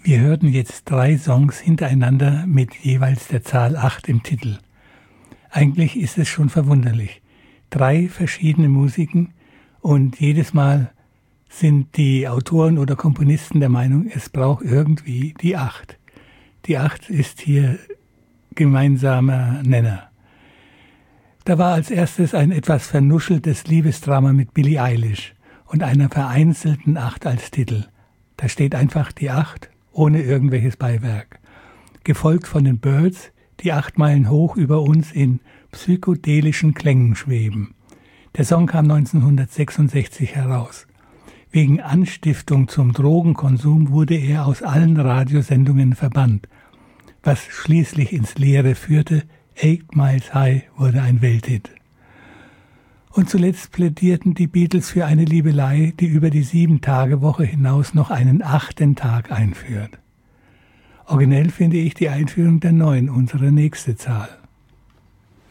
Wir hörten jetzt 3 Songs hintereinander mit jeweils der Zahl 8 im Titel. Eigentlich ist es schon verwunderlich. 3 verschiedene Musiken und jedes Mal sind die Autoren oder Komponisten der Meinung, es braucht irgendwie die 8. Die 8 ist hier gemeinsamer Nenner. Da war als erstes ein etwas vernuscheltes Liebesdrama mit Billie Eilish und einer vereinzelten 8 als Titel. Da steht einfach die 8 ohne irgendwelches Beiwerk. Gefolgt von den Byrds, die 8 Meilen hoch über uns in psychedelischen Klängen schweben. Der Song kam 1966 heraus. Wegen Anstiftung zum Drogenkonsum wurde er aus allen Radiosendungen verbannt, was schließlich ins Leere führte. 8 Miles High wurde ein Welthit. Und zuletzt plädierten die Beatles für eine Liebelei, die über die 7-Tage-Woche hinaus noch einen 8. Tag einführt. Originell finde ich die Einführung der 9, unsere nächste Zahl.